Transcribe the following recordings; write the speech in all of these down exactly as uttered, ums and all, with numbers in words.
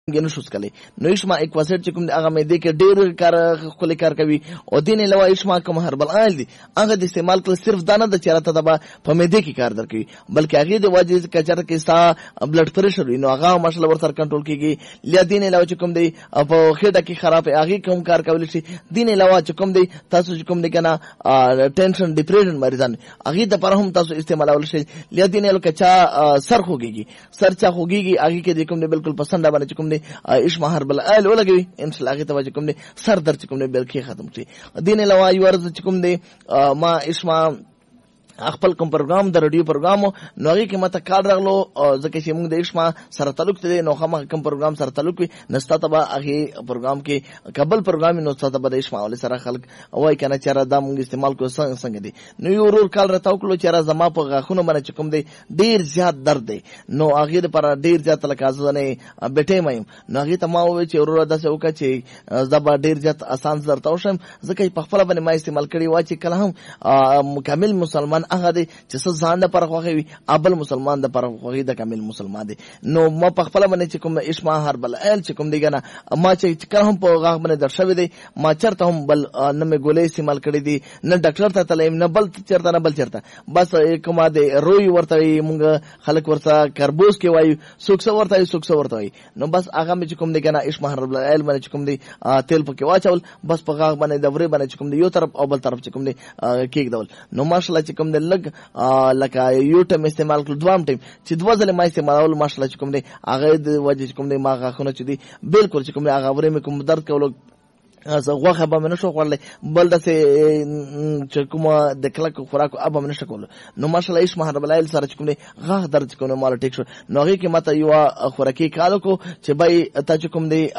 نشو سکلی نو اشما اکواسیټ چې کوم دی هغه مې دې کې ډېر کار خپل کار کوي او دین علاوه اشما کوم هربل آیل دی هغه د استعمال کول صرف دانه د چرته دبا په مې دې کې کار درکوي بلکې هغه د واجب کچره کې ستا بلډ پریشر وي نو هغه مشله ور سره کنټرول کیږي لیا دین علاوه چې کوم دی په خېټه کې خراب هغه کوم کار کوي شي دین علاوه چې کوم دی تاسو چې کوم دی کنه ټینشن ډیپریشن مریضان هغه د پر هم تاسو استعمالول شي لیا دین علاوه کچا سر خوږي سر چا خوږي هغه کې د کوم دی بالکل پسند باندې کوم اشما هربل آیل ولګوي ان شاء الله هغه ته کوم دی سر درد کوم دی بالکل ختم شي دین علاوه یو ورځ کوم دی ما اشما خپل کوم پروګرام د رادیو پروګرام نو هغه کې ماته کار راغلو ځکه چې موږ د اشما سره تعلق دی نو هم کوم پروګرام سره تعلق وي نستا ته هغه پروګرام کې قبل پروګرام نو ستاسو د اشما ول سره خلک وای کنه چې را د موږ استعمال کو څنګه څنګه دي نو یو ورور کال راته وکړو چې را زما په غاخونو باندې کوم دی ډیر زیات درد دی نو هغه لپاره ډیر زیات لکازه نه بیٹه مې نو هغه ته ما وای چې ورور داسې وکړي چې زبا ډیر زیات آسان درته وشم ځکه په خپل باندې ما استعمال کړی و چې کله هم مکمل مسلمان هغه دی چې څه ځان د پر خوغي ابل مسلمان د پر خوغي د کامل مسلمان دی نو ما په خپل باندې چې کوم اشما هربل ال چې کوم دی کنه ما چې کله هم په غاغ باندې درشوي دی ما چرته هم بل نه مې ګولې استعمال کړې دي نه ډاکټر ته تلم نه بل چرته نه بل چرته بس کومه دی روي ورته مونږ خلک ورته کربوس کې وایي سوکس ورته سوکس ورته وایي نو بس هغه مې چې کوم دی کنه اشما هربل ال باندې چې کوم دی تیل پکې واچول بس په غاغ باندې د ورې باندې چې کوم دی یو طرف او بل طرف چې کوم دی کېک دول نو ماشاءالله چې کوم دی لګ لکه یو ټیم استعمال کړ دوام ټیم چې دوه ځله ما استعمالول ماشاءالله چې کوم دی هغه د وجه چې کوم دی ما غاخونه چې دی بالکل چې کوم دی هغه ورې مې کوم درد کولو زه غوخه به منه شو خورلې بل دسه چې کومه د کلک خوراک اب منه شکول نو ماشاءالله اشما هربل آیل سره چې کوم دی غاخ درد کوم مال ټیک شو نو هغه کې ماته یو خوراکي کالو کو چې بای ته چې کوم دی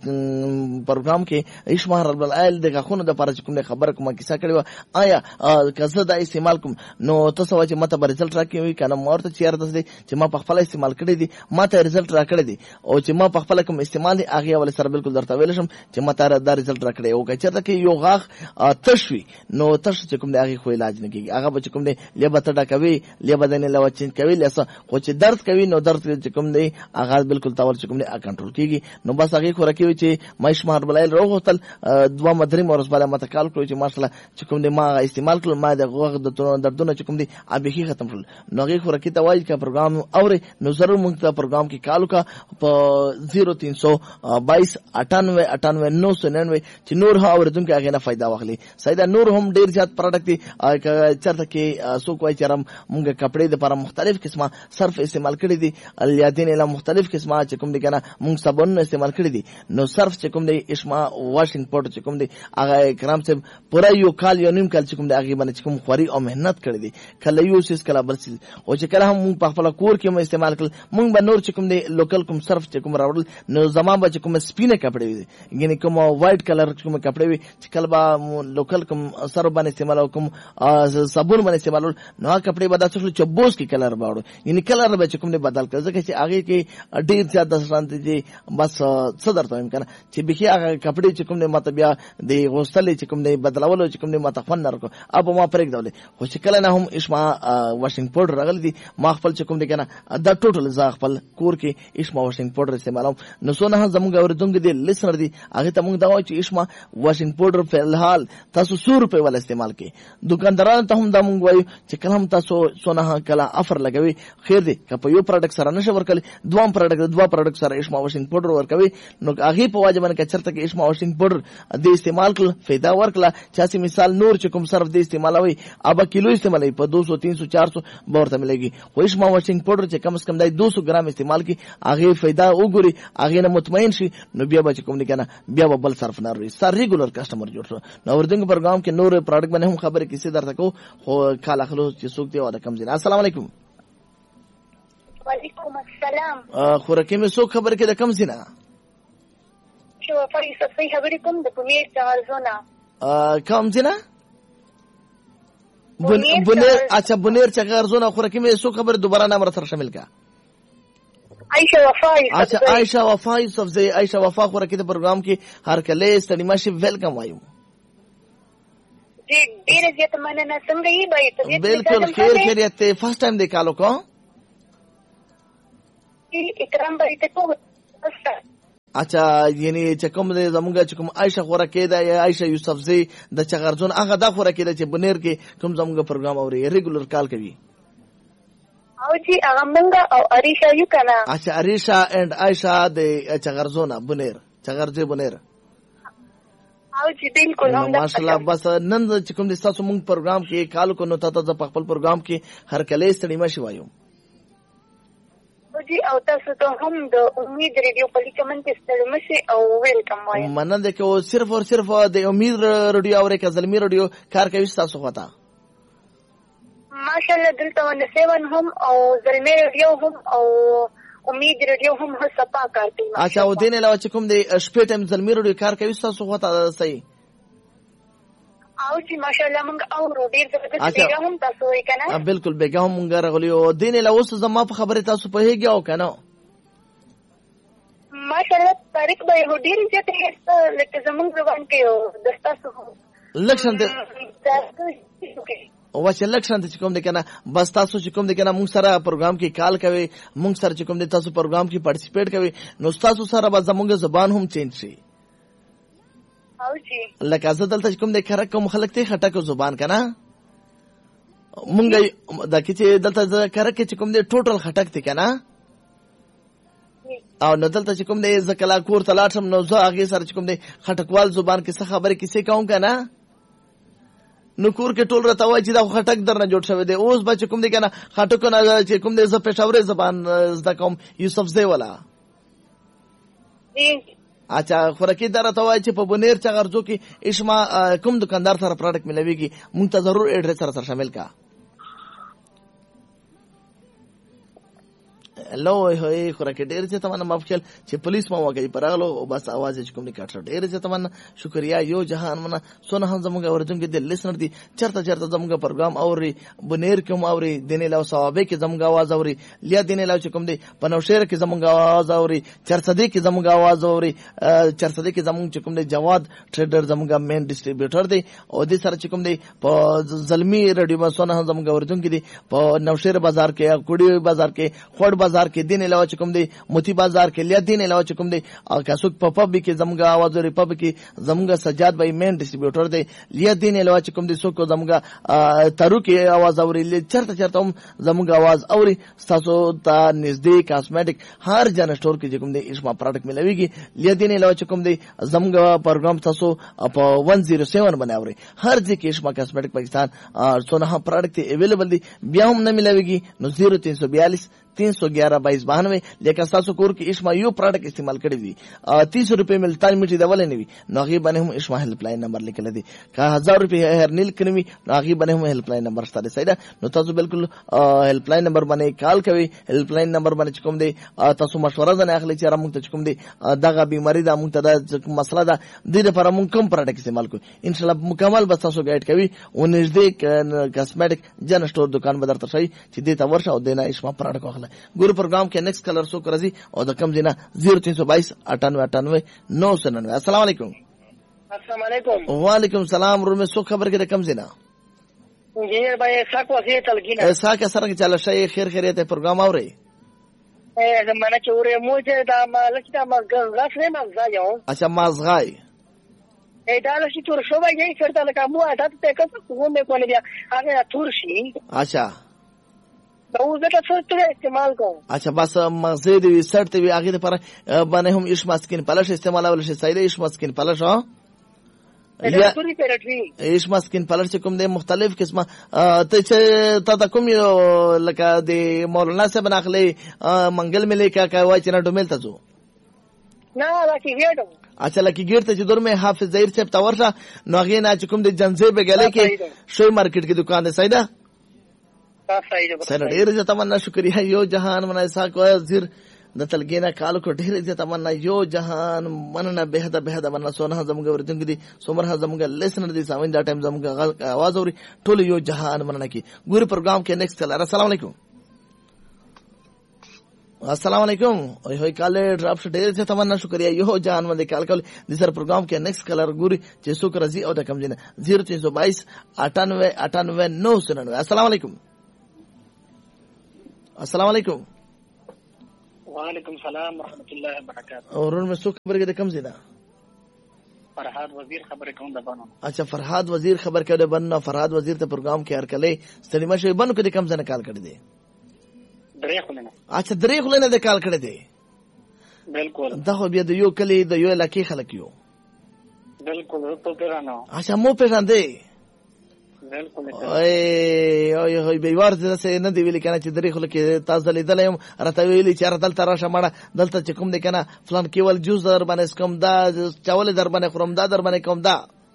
پروګرام کې اشما هربل آیل د غاخونو د پاره چې کوم دی خبر کوم کیسه کړو آیا کزه د استعمال کوم نو تاسو چې ماته به رزلټ راکوي کنه مورته چیر دسه چې ما په خپل استعمال کړی دي ماته رزلټ راکړی دي او چې ما په خپل کوم استعمال دي هغه ول سره بالکل درته ویل شم چې ماته د رزلټ راکړی او کچته کې یو غاخ تشوي نو تش چې کوم دی هغه خو علاج نه کیږي هغه به کوم دی لیبه تډا کوي لیبه دنه لوچین کوي لسه خو چې درد کوي نو درد چې کوم دی هغه بالکل تاول چې کوم دی کنټرول کیږي نو بس هغه خو راکوي چې مېش مار بلایل روغتل دوه مدري مورس بالا مت کال کړو چې ماشاءالله چې کوم دی ما استعمال کړل ما د غوغ د دردونه چې کوم دی ابي ختم کړل نو هغه خو راکې ته وایي چې پروګرام اوري نو ضرور موږ ته پروګرام کې کالو کا په صفر تین سو بائیس اٹھانوے اٹھانوے نو سو ننانوے چې نور ها اوردونکو هغه نه फायदा واخلي سیدا نور هم ډیر زیات پروډکټ دي چرته کې سو کوی چرم مونږ کپڑے د لپاره مختلف قسمه صرف استعمال کړی دي الیادین له مختلف قسمه چې کوم دي کنه مونږ صابون استعمال کړی دي نو صرف چې کوم دي اشما واشینګ پاوډر چې کوم دي هغه کرام سے پورا یو کال یو نیم کال چې کوم دي هغه باندې کوم خوري او مهنت کړی دي کله یو سیس کله بل سیس او چې کله هم په خپل کور کې مو استعمال کړل مونږ به نور چې کوم دي لوکل کوم صرف چې کوم راوړل نو زمان به چې کوم سپینه کپڑے دي یعنی کوم وایټ کلر کوم کپڑے وي چې کله با لوکل کوم سر باندې استعمال کوم صابون باندې استعمال نو هغه کپڑے به تاسو چې بوس کې کلر باړو یعنی کلر به چې کوم دي بدل کړ ځکه چې هغه کې ډیر زیات د شانت دي بس صدر ته امکان چې به هغه کپڑے چې کوم دي ماته بیا د غوستلې چې کوم دي بدلولو چې کوم دي ماته فن نرکو اب ما پرېګ دولې خو چې کله نه هم اشما واشینګ پاوډر راغلی دي ما خپل چې کوم دي کنه دا ټوټل ز خپل کور کې اشما واشینګ پاوډر استعمالوم نو سونه زموږ اوردونکو دي لسنر دي هغه ته موږ دا وایو چې اشما واشینګ پاوډر په الحال تاسو سو روپے ول استعمال کې دکاندارانو ته هم دا مونږ وایو چې کله هم تاسو سونه کله افر لګوي خیر دی که په یو پروډکټ سره نشه ورکړي دوام پروډکټ دوه پروډکټ سره اشما واشینګ پاوډر ورکوي نو هغه په واجب باندې چرته کې اشما واشینګ پاوډر د استعمال کول फायदा ورکړه چې مثال نور چې کوم صرف د استعمالوي ابا کیلو استعمالوي په دو سو تین سو چار سو ورته مليږي خو اشما واشینګ پاوډر چې کم از کم دای دو سو ګرام استعمال کی هغه फायदा وګوري هغه نه مطمئن شي نو بیا به کوم نه کنه بیا به بل صرف نه وي سر ریګولر کسٹمر جوړ شو نو ورته پروګرام کې نور پروډکټ باندې هم خبره کیسه درته کو خو کال اخلو چې څوک دی او د کم زین السلام علیکم وعلیکم السلام خو رکه مې څوک خبره کې د کم زینا شو فریسه صحیح خبرې کوم د بنیر چارزونه کم زینا بنیر اچھا بنیر چارزونه خو رکه مې څوک خبره دوباره نام را سره شامل کا عائشہ وفا اچھا عائشہ وفا یوسف زئی عائشہ وفا خو رکه د پروګرام کې هر کله ستړي ماشي ویلکم وایو جی ډیر زیات مننه څنګه یې بای ته بالکل خیر خیریت ته فرست ټایم دیکالو کو اکرام بای ته کو اچھا یعنی چې کوم زمونږ چې کوم عائشه خوره کېده یا عائشه یوسفزی د چغرزون هغه دا خوره کېده چې بنیر کې کوم زمونږ پروګرام اوري ریګولر کال کوي او جی هغه مونږه او اریشا یو کنه. اچھا اریشا اینڈ عائشه د چغرزون بنیر چغرزی بنیر او جی بالکل هم دا ماشاءالله. بس نن چې کوم د تاسو مونږ پروګرام کې کال کو نو تاسو د خپل پروګرام کې هر کله ستړي مشي وایو جی او تاسو ته هم د امید ریډیو په لیکمن کې ستړي مشي او ویلکم وایم. مننه ده که صرف اور صرف د امید رادیو او که زلمی رادیو کار کوي تاسو خواته ماشاءالله دلته ونه سیون هم او زلمی رادیو هم او امید رادیو هم هڅه کار کوي. اچھا او دین علاوه چې کوم د شپې ټیم زلمی رادیو کار کوي تاسو خواته صحیح او چې ماشاءالله موږ او ډیر زبردست بیګا هم تاسو یې کنه. بالکل بیګا هم موږ راغلی او دین له اوس زما په خبره تاسو په هیګي او کنه ماشاءالله طریق به ډیر چې ته لکه زمونږ ځوان کې او دستاسو لکشن ته او چې لکشن ته کوم دي کنه بس تاسو چې کوم دي کنه موږ سره پروګرام کې کال کوي موږ سره چې کوم دي تاسو پروګرام کې پارټیسپیټ کوي نو تاسو سره به زمونږ زبان هم چینج شي او جی لکه زه دلته کوم د کار کوم خلک ته خټکو زبان کنه مونږ د کچې دلته کار کې چې کوم د ټوټل خټک ته کنه او نو دلته چې کوم د زکلا کور تلاټم نو زه هغه سره چې کوم د خټکوال زبان کې څه خبره کیسه کوم کنه نو کور کې ټول راته وای چې دا خټک درنه جوړ شوی دی اوس به چې کوم دی کنه خټکو نه چې کوم د ز پېښوري زبان زده کوم یوسف زی ولا اچھا خوراکي دره ته وای چې په بنیر چغرزو کې اشما کوم دکاندار سره پروډکټ ملويږي مونږ ته ضرور ایډرس سره سره شامل کا لو هي خوراکي ډېر چې تمنه مفکل چې پولیس ما وګي پرغلو او بس आवाज چې کوم نکاټ ډېر چې تمنه شکریا یو جهان منه سونه هم زموږ اوردونکو د لیسنر دي چرته چرته زموږ پروګرام اوري بنیر کوم اوري دینه لو ثوابه کې زموږ आवाज اوري لیا دینه لو چې کوم دي پنوشیر کې زموږ आवाज اوري چرصدي کې زموږ आवाज اوري چرصدي کې زموږ چې کوم دي جواد ټریډر زموږ مین ډیسټریبیوټر دی او دې سره چې کوم دي په زلمی رادیو مسونه هم زموږ اوردونکو دي په نوشیر بازار کې کوډي بازار کې خور بازار کې دین علاوه چې کوم دی موتی بازار کې لیا دین علاوه چې کوم دی کاسوک په پب کې زمګه आवाज لري پب کې زمګه سجاد بھائی مین ډیسټریبیوټر دی لیا دین علاوه چې کوم دی سو کو زمګه تارو کې आवाज اوري چرته چرته هم زمګه आवाज اوري تاسو ته نږدې کاسمیټک هر جن سٹور کې چې کوم دی اشما پروډکټ ملويږي لیا دین علاوه چې کوم دی زمګه پروګرام تاسو په one oh seven باندې اوري هر ځکه اشما کاسمیټک پاکستان سونه پروډکټ اویلیبل دی بیا هم نه ملويږي نو zero three four four तीन सौ ग्यारह बाईस बानवे लेकिन सासो कोर की इश्मा यो प्रोडक्ट इस्तेमाल कर दी तीस रुपए में ताल मिट्टी दवाले नहीं नागी बने हम इश्मा हेल्पलाइन नंबर लिख ले दी का हजार रुपए हर नील कनवी नागी बने हम हेल्पलाइन नंबर सारे साइड नो तासो बिल्कुल हेल्पलाइन नंबर बने काल कवी हेल्पलाइन नंबर बने चुकुम दे तासो मशवरा दने अखले चारा मुक्त चुकुम दे दगा बीमारी दा मुक्त दा मसला दा दीरे पर हम कम प्रोडक्ट इस्तेमाल को इंशाल्लाह मुकम्मल बस तासो गाइड कवी वो नजदीक कॉस्मेटिक जन स्टोर दुकान बदर तसई چې دې تا ورشه او دینا اشما پروډکټ واخله ګور پروګرام کې نیکسٹ کلر سو کرزي او د کم دینا zero three two two اٹھانوے اٹھانوے نو سو ننانوے. السلام علیکم. السلام علیکم. وعلیکم السلام. رومه سو خبر کې د کم دینا انجینیر بھائی ایسا کو اسی تلقین ایسا که سره چاله شي خیر خیریت پروګرام اوري ا زمانه چوره موجه دا مالکتا مغز غسره مغزایو اچھا مازغای ای دا لشي تور شو وایي چرته لکه مو عادت ته کس کوم نه کولې بیا هغه تور شي اچھا دا اوس دا څه ته استعمال کوم اچھا بس مغزه دی سرت وی هغه لپاره باندې هم ايش ماسکین پلش استعمال اول شي سایده ايش ماسکین پلش ها یا پوری پیرټوی ايش ماسکین پلش کوم د مختلف قسمه ته چې تا کوم لکه د مولانا صاحب ناخلي منګل ملي کا کوي چې نه ډومل تاسو نه دا کی ګیټو اچھا لکه ګیر ته چې دور میں حافظ ظاهر صاحب تا ورشه نو هغه نه چې کوم د جنزه به غلې کې شوی مارکیټ کې دکان ده سایده سره ډیر زه تمنا شکریا یو جهان منای ساق وزیر د تلګینا کال کو ډیر زه تمنا یو جهان مننه بهدا بهدا مننه سونه زموږ ورتنګ دي سومره زموږ لیسنر دي سامین دا ټایم زموږ आवाज اوري ټول یو جهان مننه کی ګور پروګرام کې نیکسٹ کلر. السلام علیکم. السلام علیکم. اوه هی کال ډراپ ډیر زه تمنا شکریا یو جهان باندې کال کول د سر پروګرام کې نیکسٹ کلر ګوري چې سو کرزي او د کم جن zero three two two اٹھانوے اٹھانوے نو سو ننانوے. السلام علیکم. السلام علیکم. وعلیکم السلام ورحمۃ اللہ وبرکاتہ. ورور مې څوک خبرې د کم زینا؟ فرحاد وزیر خبرې کوم د بانو. اچھا فرحاد وزیر خبر کړه بنه. فرحاد وزیر ته پروګرام کې هر کله ستړي مشه بنو کې د کم زنه کال کړی دی؟ درې خلنه. اچھا درې خلنه د کال کړی دی. بالکل. دا خو بیا د یو کلی د یو علاقې خلک یو. بالکل ته پیرانو. اچھا مو پیژاندې؟ بالکل. ای او هی بیوار زه نه دی ویل کنه چې درې خلک تاسو لیدل یم راته ویلي چې دلته راشه مړه دلته چې کوم دی کنه فلان کېول جوز در باندې کوم دا چاول در باندې خورم دا در باندې کوم دا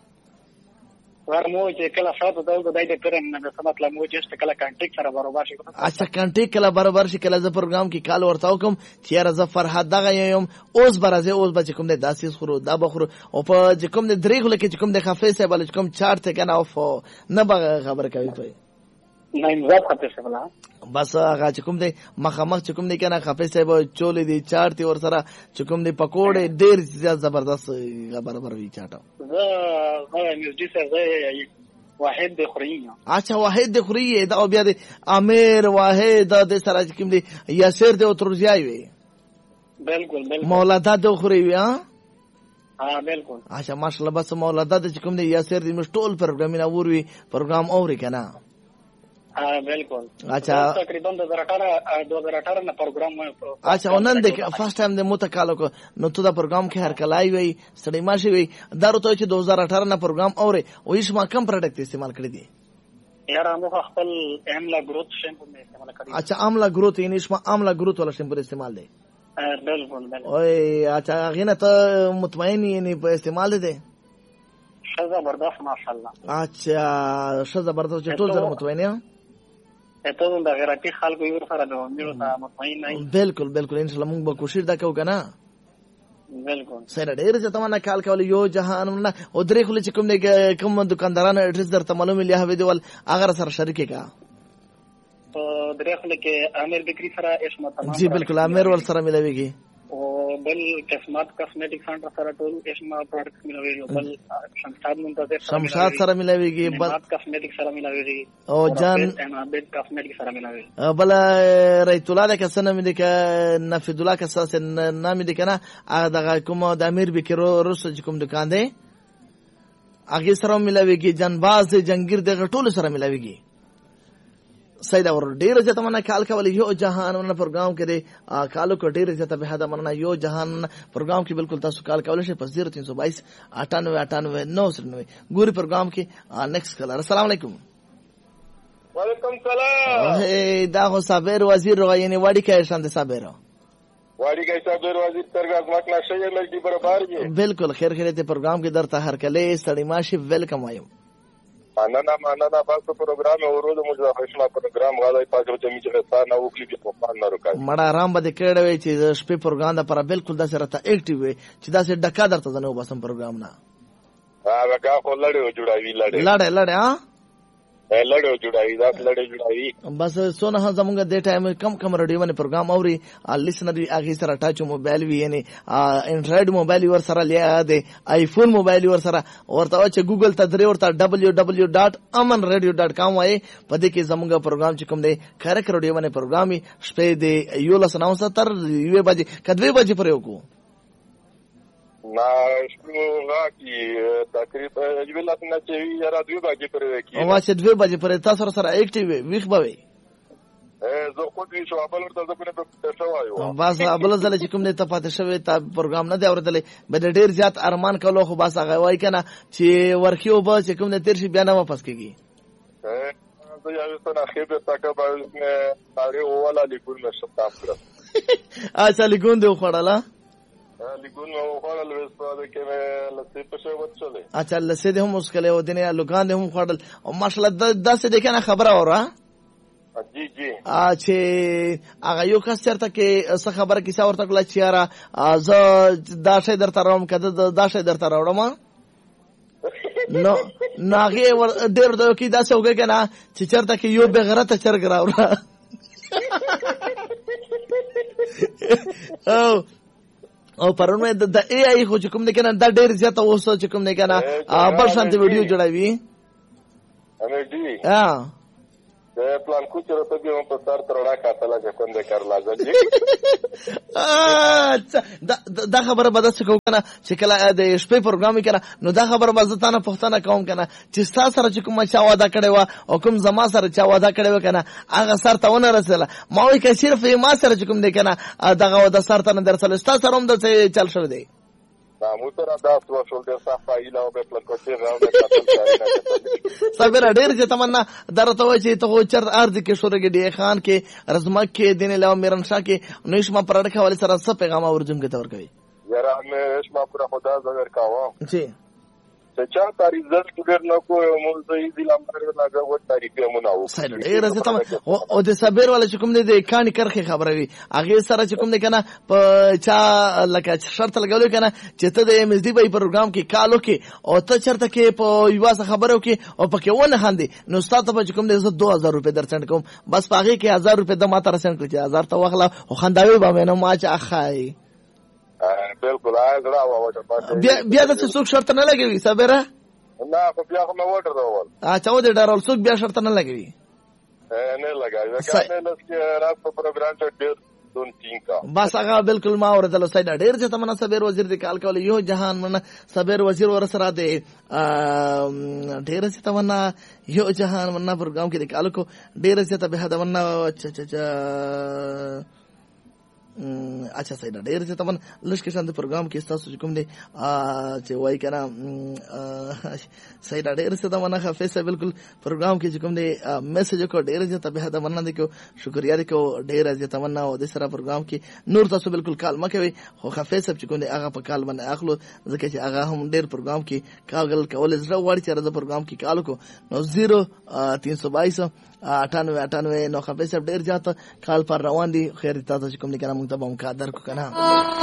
ورمو چې کله شاته دا د دای د کرن نه څه مطلب مو چې کله کانټیکټ سره برابر شي. اچھا کانټیکټ کله برابر شي کله ز پروګرام کې کال ورته کوم چې راز فرحت دغه یم اوس برازه اوس بچ کوم د داسې خورو دا بخورو او په چې کوم د درې خلک چې کوم د خفې سه بل کوم چارت کنه او نه خبر کوي ته نه انځاب خطه څه بلا بس هغه چې کوم دی مخامخ چې کوم دی کنه خفې سه چولې دی چارتي ور سره چې کوم دی پکوړې ډېر زیات زبردست برابر وی چاټه. زه زه میوزیک سره واحد د خوري. اچھا واحد د خوري دا بیا د امیر واحد د سره چې کوم دی یاسر د اوترزیای وی. بالکل بالکل. مولانا د خوري وی. ها ها بالکل. اچھا ماشاءالله بس مولانا د چې کوم دی یاسر د مشټول پروګرامینه وروي پروګرام اوري کنه. ها بالکل. اچھا تقریبا دو ہزار اٹھارہ دو ہزار اٹھارہ نه پروګرام مې. اچھا نن د فرست ټایم د متکالو کو نو ته دا پروګرام کې هر کلای وی سړی ماشي وی دا ورته چې دو هزار اٹھارہ نه پروګرام اوري او هیڅ ما کم پروډکټ استعمال کړی دی؟ یار موږ خپل املا گروث شیمپو مې استعمال کړی. اچھا املا گروث یې نشم املا گروث ولا شیمپو استعمال دی؟ بالکل بالکل. اوه اچھا غینه ته مطمئن یې په استعمال دی؟ شذا برداشت ماشاءالله. اچھا شذا برداشت ټول سره مطمئن یې؟ ته د غیرتی خلکو یو سره د میرو ته مطمئن نه. بالکل بالکل ان شاء الله موږ به کوشش دا کوو کنه. بالکل. سره ډیر چې تمنا کال کول یو جهان نه او درې خل چې کوم نه کوم دکاندارانو اډرس درته معلوم لیا هوی دیول اگر سره شریک کا تو درې خل کې امیر بکری سره اسمه تمام. جی بالکل امیر ول سره ملويږي او بل قسمت کاسمیټک سنټر سره ټول اسمه پروډکټ ملويږي. بل شمشاد منتظر شمشاد سره ملويږي. بل کاسمیټک سره ملويږي او جان امیر کاسمیټک سره ملويږي. بل ریت الله د کسنه مې د نفید الله کساس نام دي کنه هغه کوم د امیر بکرو روس کوم دکان دی هغه سره ملويږي. جنباز جنگیر دغه ټول سره ملويږي. سید اور ډیر ځته منه کال کول یو جهان ون پروګرام کړي کالو کو ډیر ځته به دا منه یو جهان پروګرام کې بالکل تاسو کال کول شي په صفر تین سو بائیس اٹھانوے اٹھانوے نو سو نوے ګوري پروګرام کې نیکسٹ کلر. السلام علیکم. وعلیکم سلام. اے دا هو صابر وزیر رو یعنی واڑی کا شان دے صابر واڑی کا صابر وزیر ترګه مکنا شي لګي برابر دي. بالکل خیر خیر ته پروګرام کې درته هر کله ستړي ماشي ویلکم وایم. مننه مننه تاسو پروګرام اورو د موږ خښنا پروګرام غواړي پاتې ته می چې ستاره نو کلی په پان نه روکای مړه آرام بده کړه وی چې شپې پروګرام پر بالکل د سره ته اکټیو وي چې دا سه ډکا درته نه وباسم پروګرام نه. هغه کا خو لړې جوړاوي لړې لړې لړې ها لړې جوړاوي دا لړې جوړاوي. بس سونه زمونږ د ټایم کم کم رډیو باندې پروګرام اوري لیسنر هغه سره ټاچ موبایل وی یعنی انډراید موبایل ور سره لیا دی آیفون موبایل ور سره ورته چې ګوګل ته درې ورته ډبلیو ډبلیو ډاٹ امن ریډیو ډاٹ کام وای په دې کې زمونږ پروګرام چې کوم دی خرک رډیو باندې پروګرامي شپې دی یو لس نو ستر یو بجې کدوې بجې پر یو کو نا شپو راکی تقریبا یو لس نه چې یاره دوی بجې پر وکی او چې دوی بجې پر تاسو سره اکټیو ویخ بوي زه خو دې شو ابل ورته زه په شوایو بس ابل زله چې کوم نه ته پاتې شوی تا پروګرام نه دی اورېدلې به ډېر زیات ارمان کولو خو بس هغه وای کنه چې ورخیو به چې کوم نه تیر شي بیا نه واپس کیږي. زه یو څه نه خېبه تاکه به اړې ولا لیکل نشم تاسو اچھا لیکون دی خوړاله لیکون او خوړل وساده کې مې لسی په شو وڅلې. اچھا لسی دې هم اوس کله و دنیا لوګان دې هم خوړل او ماشاءالله داسې دې کنه خبره اورا جی جی چې هغه یو کس چرته کې څه خبره کیسه ورته کړل چې یاره زه دا شی درته راوړم کده دا شی درته راوړم نو نو هغه ډېر د کې داسې وګه کنه چې چرته کې یو بغیرته چرګ راوړه او او پرونه د ای ای خو کوم نه کنه دا ډېر زیاته اوسه چې کوم نه کنه بل شانتي ویډیو جوړوي امې دی ها پلان کوچ راته به په سر ترړه کاتله چې کوم دې کار لازم دي. اچھا دا خبره به داسې کوو کنه چې کله د شپې پروګرام کنه نو دا خبره به زه تا نه پوښتنه کوم کنه چې ستا سره چې کومه چا واده کړې وه او کوم زما سره چا واده کړې وه کنه هغه سر ته ونه رسېدله. ما وایي که صرف ما سره چې کوم دی کنه دغه واده سر ته نه دی رسېدلی ستا سره هم داسې چل شوی دی؟ صابره ډېر چې تمنا درته وایي چې ته خو چېرته ارض کې شورګې ډی خان کې رزمک کې دین علاوه میرنشاه کې نو اشما پر اړه حواله سره څه پیغام اورجم کې تور کوي؟ یاره مې اشما پر خدا زګر کاوه جی چا تاریخ زړ ډېر نه کو موزي دي لمبر نه غو تاریخ یې مونږ سره ډېر چې تم او د صبر ولا چې کوم دی د کانی کرخه خبره وي هغه سره چې کوم دی کنه په چا لکه شرط لګولې کنه چې ته د ام اس ډي په پروګرام کې کالو کې او ته چرته کې په یو څه خبرو کې او پکې ونه خاندي نو ستاسو په کوم دی زه دو هزار روپے درڅند کوم بس پاغه کې هزار روپے د ماته رسند کړی هزار ته واخلا او خنداوي به مې نو ما چې اخای بالکل آزرا وته بیا بیا د څوک شرط نه لګوي صبره نه خو بیا خو مې وټر راول اچھا و دې ډارول څوک بیا شرط نه لګوي نه لګوي ځکه نه لسکه رات په پروګرام ته ډېر دون تین کا بس هغه بالکل ما اوردل سید ډېر چې تمنا صبر وزیر د کال کول یو جهان من صبر وزیر ور سره دی ډېر چې تمنا یو جهان من پروګرام کې د کال کو ډېر چې ته به تمنا اچھا اچھا اچھا سید ډېر چې تمن لشکې شاند پروګرام کې تاسو کوم دی چې وای کنه سید ډېر چې تمنا حافظ بالکل پروګرام کې کوم دی میسج کو ډېر چې ته به تمنا دی کو شکریا دی کو ډېر چې تمنا او د سره پروګرام کې نور تاسو بالکل کال مکوي خو حافظ چې کوم دی هغه په کال باندې اخلو ځکه چې هغه هم ډېر پروګرام کې کاغل کول زړه وړي چې د پروګرام کې کال کو نو زیرو تین سو بائیس اٹھانوے اٹھانوے نو حافظ ډېر زیات کال پر روان دي خیر تاسو کوم دی کنه مونږ ته به مقدر کو کنه